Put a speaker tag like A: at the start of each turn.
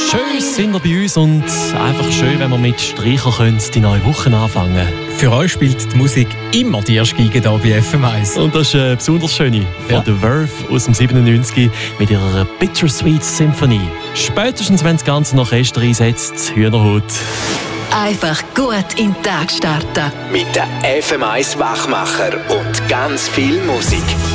A: Schön sind wir bei uns und einfach schön, wenn wir mit Streichern die neue Woche anfangen können.
B: Für euch spielt die Musik immer die erste Geige hier bei FM1.
A: Und das ist eine besonders schöne von The Verve aus dem 97 mit ihrer Bittersweet Symphony. Spätestens, wenn das Ganze noch Orchester einsetzt, Hühnerhut.
C: Einfach gut in den Tag starten.
D: Mit den FM1 Wachmacher und ganz viel Musik.